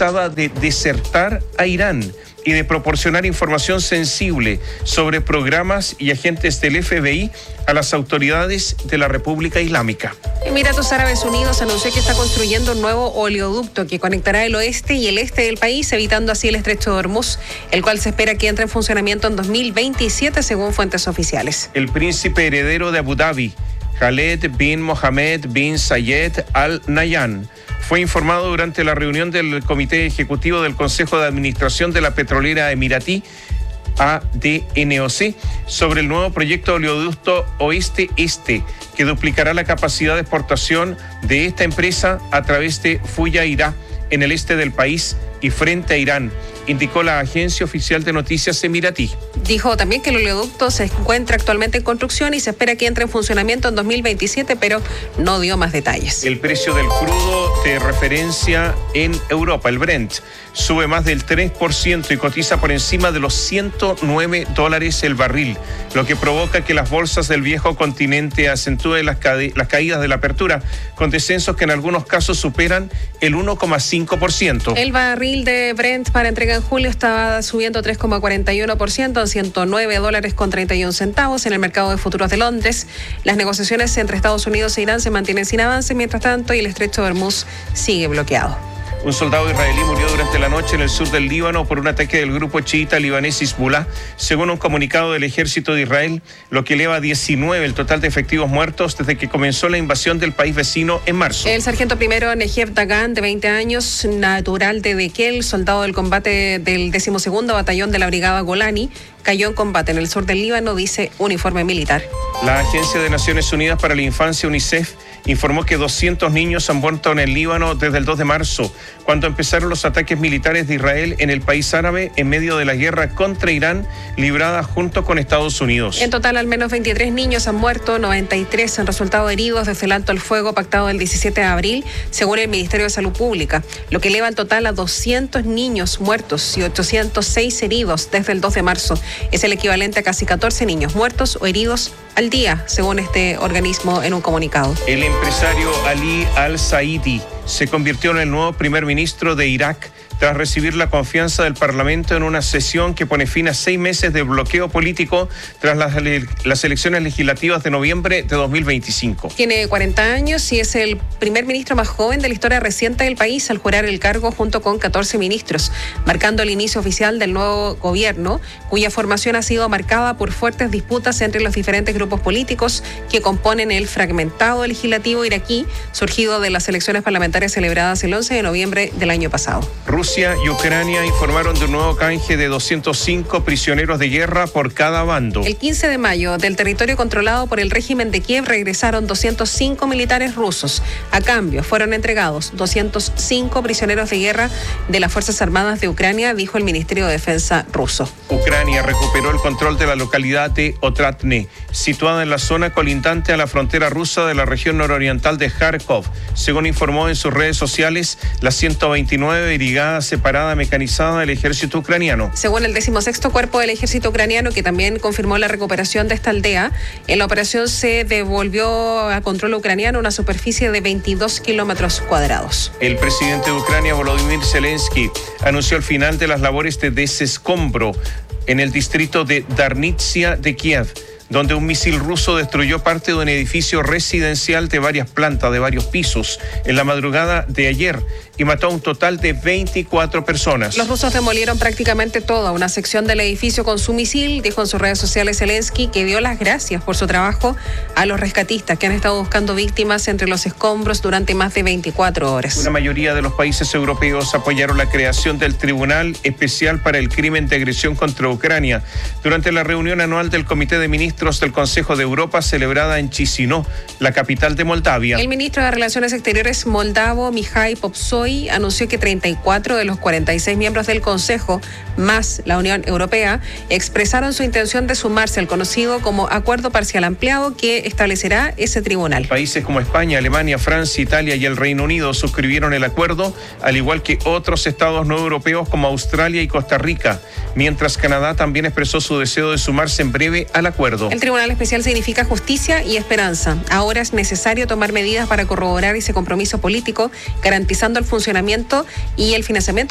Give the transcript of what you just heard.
acusada de desertar a Irán y de proporcionar información sensible sobre programas y agentes del FBI a las autoridades de la República Islámica. Emiratos Árabes Unidos anunció que está construyendo un nuevo oleoducto que conectará el oeste y el este del país, evitando así el estrecho de Hormuz, el cual se espera que entre en funcionamiento en 2027, según fuentes oficiales. El príncipe heredero de Abu Dhabi, Khaled bin Mohammed bin Zayed Al Nahyan, fue informado durante la reunión del Comité Ejecutivo del Consejo de Administración de la Petrolera Emiratí, ADNOC, sobre el nuevo proyecto oleoducto oeste-este, que duplicará la capacidad de exportación de esta empresa a través de Fujairah, en el este del país y frente a Irán, indicó la agencia oficial de noticias emiratí. Dijo también que el oleoducto se encuentra actualmente en construcción y se espera que entre en funcionamiento en 2027, pero no dio más detalles. El precio del crudo de referencia en Europa, el Brent, sube más del 3% y cotiza por encima de los $109 el barril, lo que provoca que las bolsas del viejo continente acentúen las caídas de la apertura, con descensos que en algunos casos superan el 1,5%. El barril de Brent para entrega en julio estaba subiendo 3,41% a $109.31 en el mercado de futuros de Londres. Las negociaciones entre Estados Unidos e Irán se mantienen sin avance mientras tanto y el estrecho de Hormuz sigue bloqueado. Un soldado israelí murió durante la noche en el sur del Líbano por un ataque del grupo chiita libanés Hezbollah, según un comunicado del ejército de Israel, lo que eleva a 19 el total de efectivos muertos desde que comenzó la invasión del país vecino en marzo. El sargento primero Negev Dagan, de 20 años, natural de Dekel, soldado del combate del 12º Batallón de la Brigada Golani, cayó en combate en el sur del Líbano, dice un informe militar. La Agencia de Naciones Unidas para la Infancia, UNICEF, informó que 200 niños han muerto en el Líbano desde el 2 de marzo, cuando empezaron los ataques militares de Israel en el país árabe en medio de la guerra contra Irán, librada junto con Estados Unidos. En total, al menos 23 niños han muerto, 93 han resultado heridos desde el alto al fuego pactado el 17 de abril, según el Ministerio de Salud Pública, lo que eleva el total a 200 niños muertos y 806 heridos desde el 2 de marzo. Es el equivalente a casi 14 niños muertos o heridos al día, según este organismo en un comunicado. El empresario Ali Al-Saidi se convirtió en el nuevo primer ministro de Irak tras recibir la confianza del Parlamento en una sesión que pone fin a 6 meses de bloqueo político tras las elecciones legislativas de noviembre de 2025. Tiene 40 años y es el primer ministro más joven de la historia reciente del país al jurar el cargo junto con 14 ministros, marcando el inicio oficial del nuevo gobierno, cuya formación ha sido marcada por fuertes disputas entre los diferentes grupos políticos que componen el fragmentado legislativo iraquí, surgido de las elecciones parlamentarias celebradas el 11 de noviembre del año pasado. Rusia y Ucrania informaron de un nuevo canje de 205 prisioneros de guerra por cada bando. El 15 de mayo, del territorio controlado por el régimen de Kiev, regresaron 205 militares rusos. A cambio, fueron entregados 205 prisioneros de guerra de las Fuerzas Armadas de Ucrania, dijo el Ministerio de Defensa ruso. Ucrania recuperó el control de la localidad de Otratne, situada en la zona colindante a la frontera rusa de la región nororiental de Kharkov, según informó en sus redes sociales la 129 Brigada Separada Mecanizada del Ejército Ucraniano. Según el 16º Cuerpo del Ejército Ucraniano, que también confirmó la recuperación de esta aldea, en la operación se devolvió a control ucraniano una superficie de 22 kilómetros cuadrados. El presidente de Ucrania, Volodymyr Zelensky, anunció el final de las labores de desescombro en el distrito de Darnitsia de Kiev, donde un misil ruso destruyó parte de un edificio residencial de varias plantas, de varios pisos, en la madrugada de ayer y mató a un total de 24 personas. Los rusos demolieron prácticamente toda una sección del edificio con su misil, dijo en sus redes sociales Zelensky, que dio las gracias por su trabajo a los rescatistas que han estado buscando víctimas entre los escombros durante más de 24 horas. Una mayoría de los países europeos apoyaron la creación del Tribunal Especial para el Crimen de Agresión contra Ucrania durante la reunión anual del Comité de Ministros del Consejo de Europa celebrada en Chisinau, la capital de Moldavia. El ministro de Relaciones Exteriores moldavo, Mihai Popsoi, anunció que 34 de los 46 miembros del Consejo, más la Unión Europea, expresaron su intención de sumarse al conocido como Acuerdo Parcial Ampliado que establecerá ese tribunal. Países como España, Alemania, Francia, Italia y el Reino Unido suscribieron el acuerdo, al igual que otros estados no europeos como Australia y Costa Rica, mientras Canadá también expresó su deseo de sumarse en breve al acuerdo. El Tribunal Especial significa justicia y esperanza. Ahora es necesario tomar medidas para corroborar ese compromiso político, garantizando el funcionamiento y el financiamiento